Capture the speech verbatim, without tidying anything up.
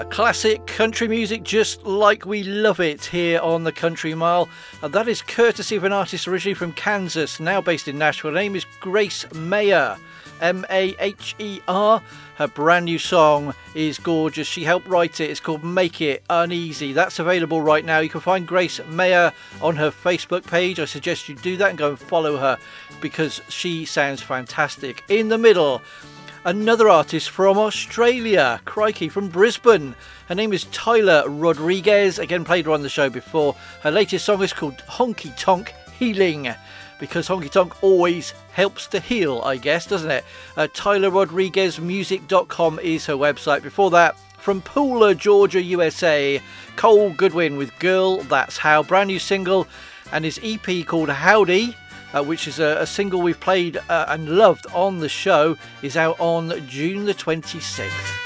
A classic country music just like we love it here on the Country Mile, and that is courtesy of an artist originally from Kansas, now based in Nashville. Her name is Grace Maher, M A H E R. Her brand new song is gorgeous. She helped write it. It's called Make It Uneasy. That's available right now. You can find Grace Maher on her Facebook page. I suggest you do that and go and follow her because she sounds fantastic. In the middle, another artist from Australia, crikey, from Brisbane. Her name is Tyler Rodriguez, again played her on the show before. Her latest song is called Honky Tonk Healing, because honky tonk always helps to heal, I guess, doesn't it? Uh, Tyler Rodriguez Music dot com is her website. Before that, from Pooler, Georgia, U S A, Cole Goodwin with Girl That's How, brand new single, and his E P called Howdy, Uh, which is a, a single we've played uh, and loved on the show, is out on June the twenty-sixth.